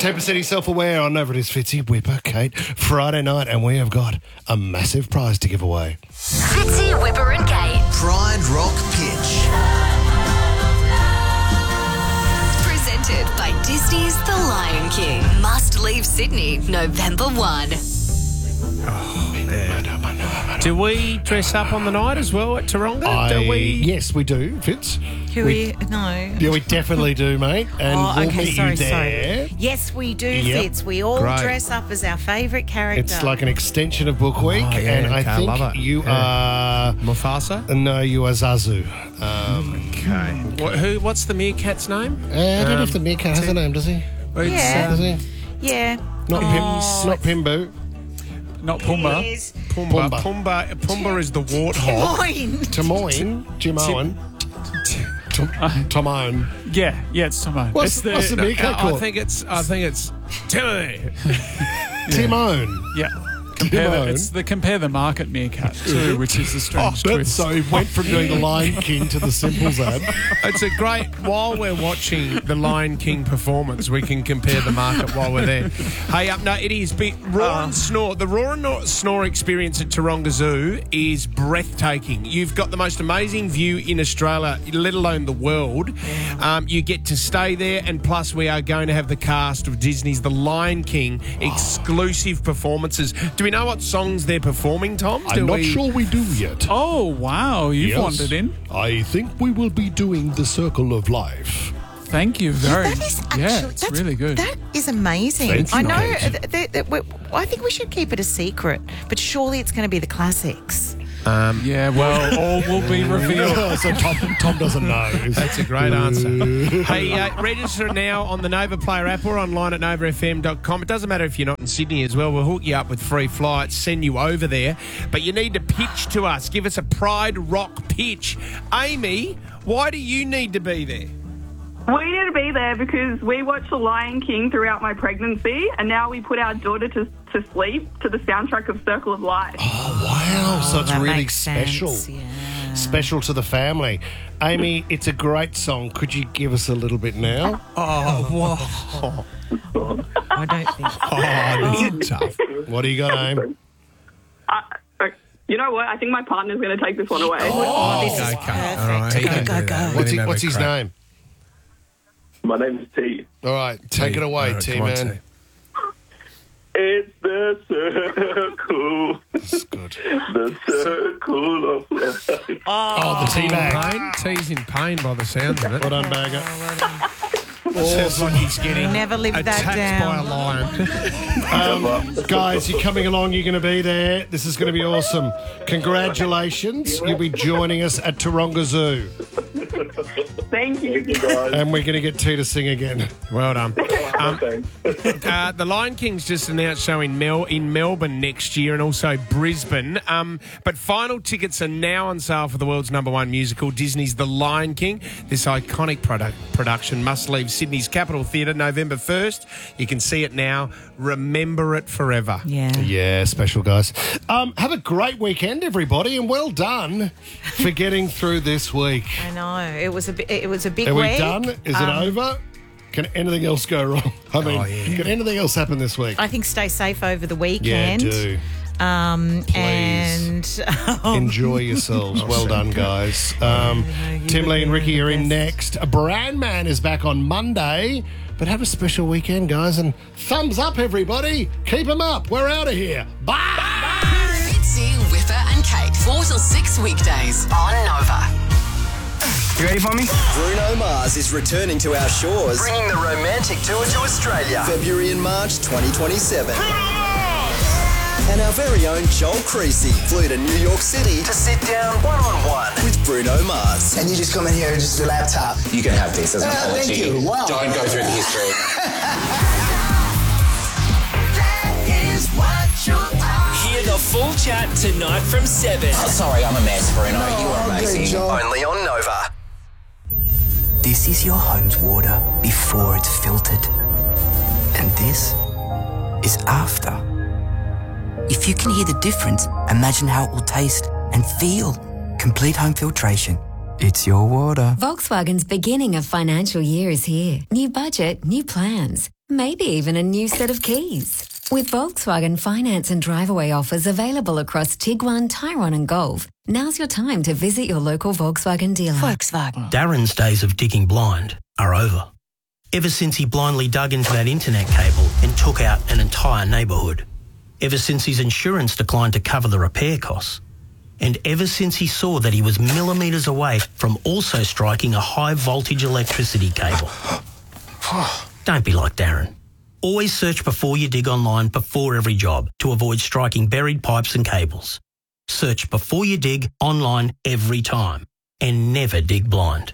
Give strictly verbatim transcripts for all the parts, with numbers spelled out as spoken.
ten percent self-aware on Over It Is Fitzy, Whipper, Kate, Friday night, and we have got a massive prize to give away. Fitzy, Whipper and Kate. Pride Rock Pitch. Presented by Disney's The Lion King. Must leave Sydney, November first. Oh, yeah. Do we dress up on the night as well at Taronga? I, do we? Yes, we do, Fitz. Who we, we, no. Yeah, we definitely do, mate. And oh, we'll okay, meet sorry, you there. sorry. Yes, we do, Yep. Fitz. We all Great. dress up as our favourite character. It's like an extension of Book Week, Oh, yeah, and okay, I I think love it. you Yeah. are... Mufasa? No, you are Zazu. Um, Okay. What, who? What's the meerkat's name? I don't know if Um, the meerkat has a name, does he? It's, Yeah. Does uh, he? Yeah. Not, Oh, Pim, not Pimbu. Not Pumbaa. Yes. Pumbaa. Pumbaa. Pumbaa. Pumbaa is the warthog. Fine. Timoin. Jim Owen. Tom- Tom Owen. Yeah, yeah, it's Timon. What's, it's the, what's the No, meerkat I called? think it's. I think it's Timothy. Timon. yeah. Compare Timon. the, it's the compare the market meerkat too, which is the Oh, strange that's twist. so he went from doing the Lion King to the Simples ad. It's a great. While we're watching the Lion King performance, we can compare the market while we're there. Hey, up no, it is. But roar and snore. The roar and no- snore experience at Taronga Zoo is breathtaking. You've got the most amazing view in Australia, let alone the world. Um, you get to stay there, and plus we are going to have the cast of Disney's The Lion King exclusive performances. Do we know what songs they're performing, Tom? Do I'm not we- sure we do yet. Oh, wow, you've Yes. wandered in. I think we will be doing the Circle of Life. Thank you very That is actually, Yeah, it's that's, really good. That is amazing. Thank you, I know. Kate. That, that, that we, I think we should keep it a secret, but surely it's going to be the classics. Yeah, well, all will be revealed. so Tom, Tom doesn't know. That's a great answer. Hey, uh, register now on the Nova Player app or online at nova f m dot com. It doesn't matter if you're not in Sydney as well. We'll hook you up with free flights, send you over there. But you need to pitch to us. Give us a Pride Rock pitch. Amy, why do you need to be there? We need to be there because we watched The Lion King throughout my pregnancy, and now we put our daughter to, to sleep to the soundtrack of Circle of Life. Oh, wow. So it's that really makes special. sense, yeah. Special to the family. Amy, it's a great song. Could you give us a little bit now? Oh, whoa. I don't think. Oh, this is tough. What do you got, Amy? Uh, uh, you know what? I think my partner's going to take this one away. Oh, this is Okay, perfect. all right, he Go, can go, do go. that. What's, he, Let him what's have a his crack. name? My name is T. All right, take it away, All right, T, come on, man. T. It's the circle, That's good. the circle of life. Oh, the tea bag. Pain? T's in pain by the sounds of it. Well done, Bagger. Sounds like he's getting Never live that attacked down. by a lion. Um, guys, you're coming along. You're going to be there. This is going to be awesome. Congratulations. You'll be joining us at Taronga Zoo. Thank you. Guys, And we're going to get T to sing again. Well done. Um, thanks. uh, the Lion King's just announced show in, Mel- in Melbourne next year and also Brisbane. Um, but final tickets are now on sale for the world's number one musical, Disney's The Lion King. This iconic product production must leave Sydney's Capitol Theatre November first. You can see it now. Remember it forever. Yeah. Yeah, special, guys. Um, have a great weekend, everybody, and well done for getting through this week. I know. It was a bi- it was a big Are we week. done? Is it Um, over? Can anything else go wrong? I mean, Oh, yeah. can anything else happen this week? I think stay safe over the Yeah, weekend. do. Um, Please. and um, Enjoy yourselves. Well done, guys. Um, Tim Lee and Ricky are in next. Brand Man is back on Monday. But have a special weekend, guys. And thumbs up, everybody. Keep them up. We're out of here. Bye. Fitzy, Whipper and Kate. four till six weekdays on Nova. You ready for me? Bruno Mars is returning to our shores. Bringing the romantic tour to Australia. February and March twenty twenty-seven. And our very own Joel Creasy flew to New York City To sit down one-on-one. with Bruno Mars. And you just come in here with just a laptop. You can have this as an Ah, apology. thank you. Wow. Don't go through the history. Hear the full chat tonight from seven. Oh, sorry, I'm a mess, Bruno. you are okay, amazing. Joel. Only on Nova. This is your home's water before it's filtered. And this is after. If you can hear the difference, imagine how it will taste and feel. Complete home filtration. It's your water. Volkswagen's beginning of financial year is here. New budget, new plans, maybe even a new set of keys. With Volkswagen finance and drive-away offers available across Tiguan, Tyrone and Golf, now's your time to visit your local Volkswagen dealer. Volkswagen. Darren's days of digging blind are over. Ever since he blindly dug into that internet cable and took out an entire neighbourhood. Ever since his insurance declined to cover the repair costs. And ever since he saw that he was millimetres away from also striking a high-voltage electricity cable. Don't be like Darren. Always search before you dig online before every job to avoid striking buried pipes and cables. Search before you dig online every time. And never dig blind.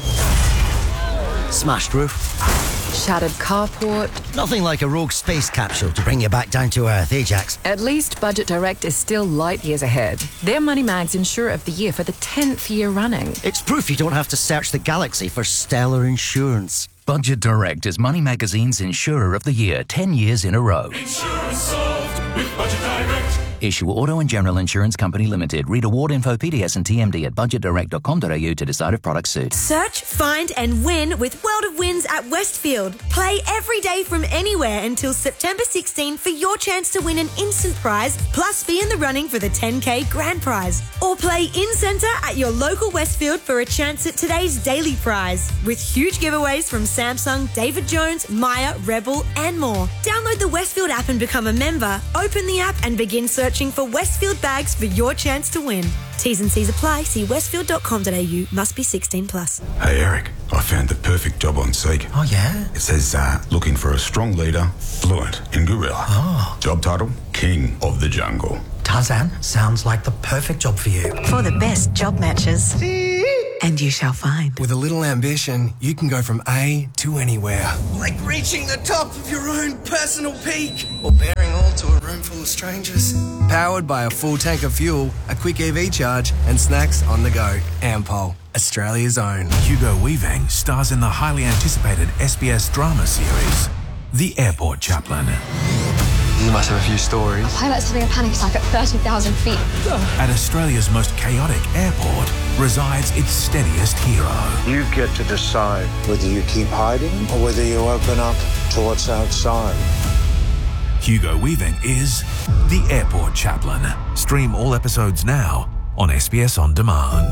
Smashed roof. Shattered carport. Nothing like a rogue space capsule to bring you back down to earth, eh, Jax? At least Budget Direct is still light years ahead. They're Moneymags Insurer of the Year for the tenth year running. It's proof you don't have to search the galaxy for stellar insurance. Budget Direct is Money Magazine's Insurer of the Year ten years in a row. Insurance solved with Budget Direct. Issue Auto and General Insurance Company Limited. Read award info, P D S and T M D at budget direct dot com dot a u to decide if products suit. Search, find and win with World of Wins at Westfield. Play every day from anywhere until September sixteenth for your chance to win an instant prize, plus be in the running for the ten K grand prize. Or play in-centre at your local Westfield for a chance at today's daily prize. With huge giveaways from Samsung, David Jones, Maya, Rebel and more. Download the Westfield app and become a member. Open the app and begin searching for Westfield bags for your chance to win. T's and C's apply. See westfield dot com dot a u. Must be sixteen plus. Hey Eric, I found the perfect job on Seek. Oh yeah? It says uh, looking for a strong leader, fluent in gorilla. Oh. Job title, King of the Jungle. Tarzan, sounds like the perfect job for you. For the best job matches. And you shall find. With a little ambition, you can go from A to anywhere. Like reaching the top of your own personal peak. Or bearing all to a room full of strangers. Powered by a full tank of fuel, a quick E V charge, and snacks on the go. Ampol, Australia's own. Hugo Weaving stars in the highly anticipated S B S drama series, The Airport Chaplain. You must have a few stories. A pilot's having a panic attack at thirty thousand feet. At Australia's most chaotic airport resides its steadiest hero. You get to decide whether you keep hiding or whether you open up to what's outside. Hugo Weaving is The Airport Chaplain. Stream all episodes now on S B S On Demand.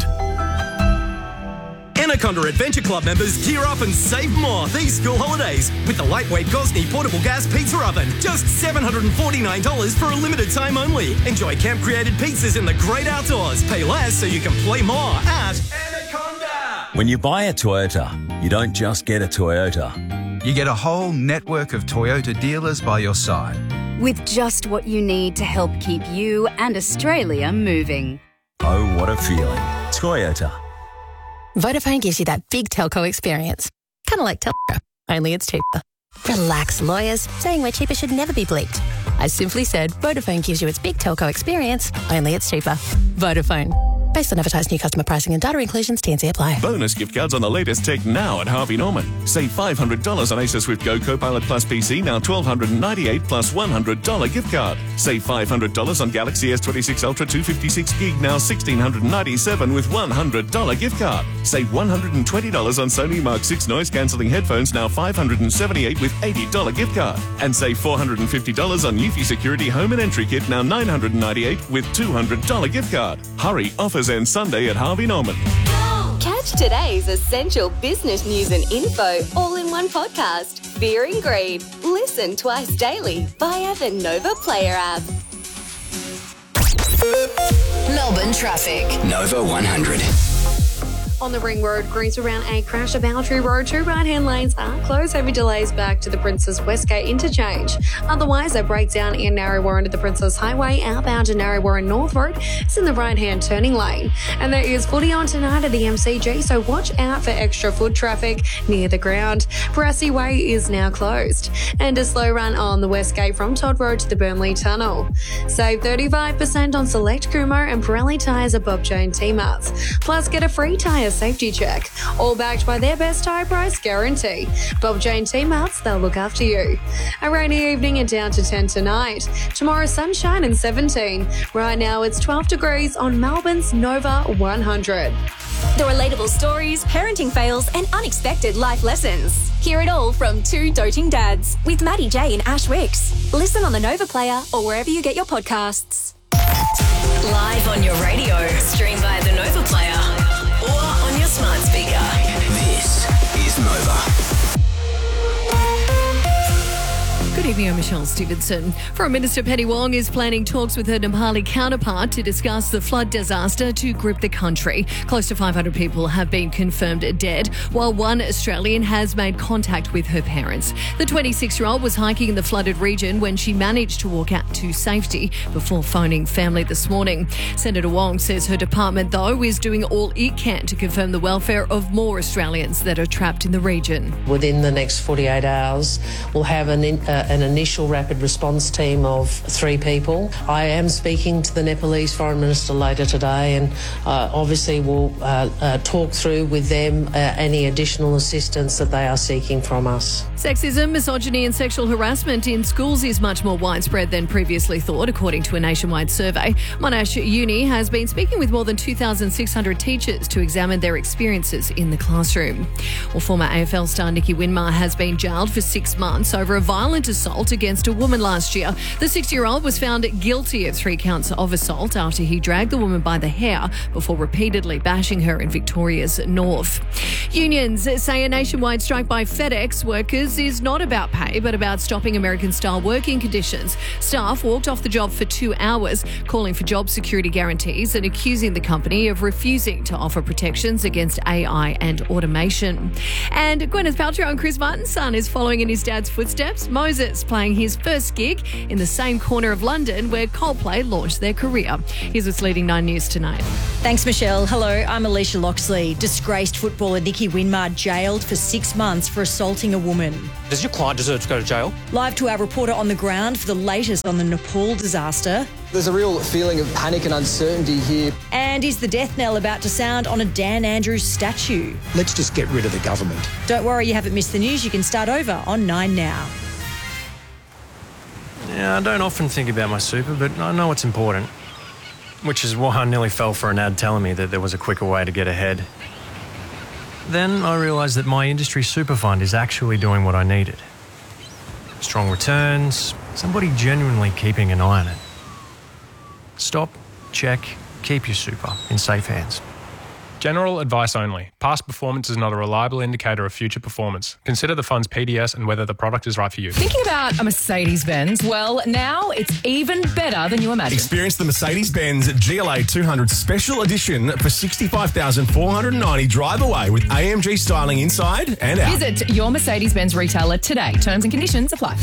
Anaconda Adventure Club members gear up and save more these school holidays with the lightweight Gosney portable gas pizza oven. Just seven hundred forty-nine dollars for a limited time only. Enjoy camp-created pizzas in the great outdoors. Pay less so you can play more at Anaconda. When you buy a Toyota, you don't just get a Toyota. You get a whole network of Toyota dealers by your side. With just what you need to help keep you and Australia moving. Oh, what a feeling. Toyota. Vodafone gives you that big telco experience. Kind of like Telco, only it's cheaper. Relax, lawyers. Saying we're cheaper should never be bleeped. I simply said Vodafone gives you its big telco experience, only it's cheaper. Vodafone. Based on advertised new customer pricing and data inclusions, T and C apply. Bonus gift cards on the latest tech now at Harvey Norman. Save five hundred dollars on Acer Swift Go Copilot Plus P C, now one thousand two hundred ninety-eight dollars plus one hundred dollars gift card. Save five hundred dollars on Galaxy S twenty-six Ultra two fifty-six gig, now one thousand six hundred ninety-seven dollars with one hundred dollars gift card. Save one hundred twenty dollars on Sony Mark six noise-cancelling headphones, now five hundred seventy-eight dollars with eighty dollars gift card. And save four hundred fifty dollars on Eufy Security Home and Entry Kit, now nine hundred ninety-eight dollars with two hundred dollars gift card. Hurry, offers end Sunday at Harvey Norman. Catch today's essential business news and info all in one podcast. Fear and Greed. Listen twice daily via the Nova Player app. Melbourne traffic. Nova one hundred. On the Ring Road, crews around a crash at Bowtree Road. Two right-hand lanes are closed. Heavy delays back to the Princess Westgate interchange. Otherwise, a breakdown in Narre Warren to the Princess Highway. Outbound to Narre Warren North Road. It's in the right-hand turning lane. And there is footy on tonight at the M C G, so watch out for extra foot traffic near the ground. Brassy Way is now closed. And a slow run on the Westgate from Todd Road to the Burnley Tunnel. Save thirty-five percent on select Kumho and Pirelli tyres at Bob Jane T-Marts. Plus, get a free tyre safety check, all backed by their best tyre price guarantee. Bob Jane T-Marts, they'll look after you. A rainy evening and down to ten tonight. Tomorrow, sunshine and seventeen. Right now, it's twelve degrees on Melbourne's Nova one hundred. The relatable stories, parenting fails, and unexpected life lessons. Hear it all from two doting dads with Maddie J and Ash Wicks. Listen on the Nova Player or wherever you get your podcasts. Live on your radio, stream via the Nova Player or on your smart speaker. This is Nova. Good evening, I'm Michelle Stevenson. Foreign Minister Penny Wong is planning talks with her Nepali counterpart to discuss the flood disaster to grip the country. Close to five hundred people have been confirmed dead, while one Australian has made contact with her parents. The twenty-six-year-old was hiking in the flooded region when she managed to walk out to safety before phoning family this morning. Senator Wong says her department, though, is doing all it can to confirm the welfare of more Australians that are trapped in the region. Within the next forty-eight hours, we'll have an in, uh, an initial rapid response team of three people. I am speaking to the Nepalese Foreign Minister later today, and uh, obviously we'll uh, uh, talk through with them uh, any additional assistance that they are seeking from us. Sexism, misogyny and sexual harassment in schools is much more widespread than previously thought, according to a nationwide survey. Monash Uni has been speaking with more than two thousand six hundred teachers to examine their experiences in the classroom. Well, former A F L star Nicky Winmar has been jailed for six months over a violent assault against a woman last year. The sixty-year-old was found guilty of three counts of assault after he dragged the woman by the hair before repeatedly bashing her in Victoria's north. Unions say a nationwide strike by FedEx workers is not about pay, but about stopping American-style working conditions. Staff walked off the job for two hours, calling for job security guarantees and accusing the company of refusing to offer protections against A I and automation. And Gwyneth Paltrow and Chris Martin's son is following in his dad's footsteps. Moses playing his first gig in the same corner of London where Coldplay launched their career. Here's what's leading Nine News tonight. Thanks, Michelle. Hello, I'm Alicia Loxley. Disgraced footballer Nicky Winmar jailed for six months for assaulting a woman. Does your client deserve to go to jail? Live to our reporter on the ground for the latest on the Nepal disaster. There's a real feeling of panic and uncertainty here. And is the death knell about to sound on a Dan Andrews statue? Let's just get rid of the government. Don't worry, you haven't missed the news. You can start over on Nine Now. Yeah, I don't often think about my super, but I know it's important. Which is why I nearly fell for an ad telling me that there was a quicker way to get ahead. Then I realised that my industry super fund is actually doing what I needed. Strong returns, somebody genuinely keeping an eye on it. Stop, check, keep your super in safe hands. General advice only. Past performance is not a reliable indicator of future performance. Consider the fund's P D S and whether the product is right for you. Thinking about a Mercedes-Benz? Well, now it's even better than you imagined. Experience the Mercedes-Benz G L A two hundred Special Edition for sixty-five thousand four hundred ninety dollars drive away with A M G styling inside and out. Visit your Mercedes-Benz retailer today. Terms and conditions apply.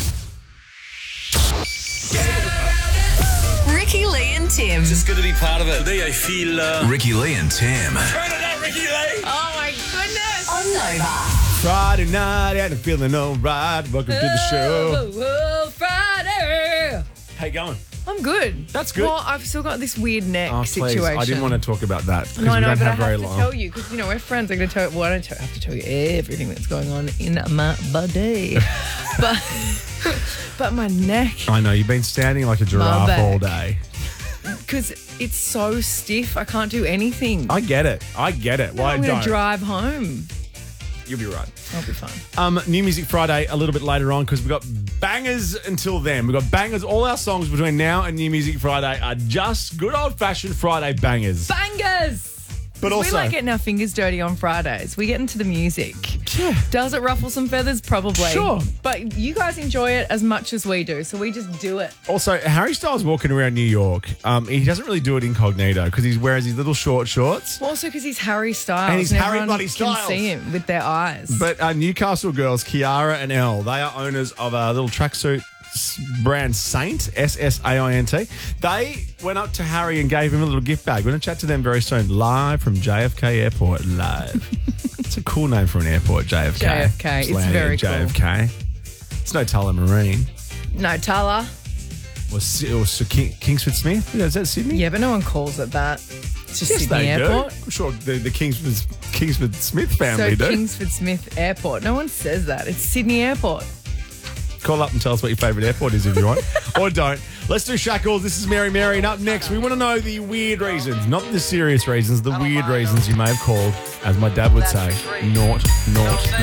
Ricky Lee and Tim. It's just good to be part of it. Today I feel... Uh... Ricky Lee and Tim. Turn it up, Ricky Lee. Oh, my goodness. On Nova. Friday night and I'm feeling all right. Welcome to the show. Oh, oh, Friday. How you going? I'm good. That's good. Well, I've still got this weird neck oh, situation. Please. I didn't want to talk about that because no, I we know, don't but have I very have to long. tell you because, you know, we're friends. I'm going to tell you, well, I don't have to tell you everything that's going on in my body. but, but my neck. I know, you've been standing like a giraffe all day. Because it's so stiff, I can't do anything. I get it. I get it. Why I'm don't? going to drive home. You'll be right. I'll be fine. Um, New Music Friday a little bit later on because we've got bangers until then. We've got bangers. All our songs between now and New Music Friday are just good old-fashioned Friday bangers. Bangers! But also, we like getting our fingers dirty on Fridays. We get into the music. Yeah. Does it ruffle some feathers? Probably. Sure. But you guys enjoy it as much as we do, so we just do it. Also, Harry Styles walking around New York. Um, he doesn't really do it incognito because he wears his little short shorts. Well, also because he's Harry Styles. And he's and Harry everyone bloody can Styles. see him with their eyes. But uh, Newcastle girls, Kiara and Elle, they are owners of a little tracksuit brand Saint, S S A I N T. They went up to Harry and gave him a little gift bag. We're going to chat to them very soon, live from J F K Airport, live. It's a cool name for an airport, J F K. J F K, it's Slang, very J F K. cool. It's no Tulla Marine. No, Tulla. Or, or King, Kingsford Smith? Is that Sydney? Yeah, but no one calls it that. It's just yes, Sydney they Airport. Do. I'm sure the, the Kingsford, Kingsford Smith family so do. Kingsford Smith Airport. No one says that. It's Sydney Airport. Call up and tell us what your favourite airport is if you want. Or don't. Let's do Shackles. This is Mary Mary. And up next, we want to know the weird reasons, not the serious reasons, the weird reasons you may have called, as my dad would say, naught, naught,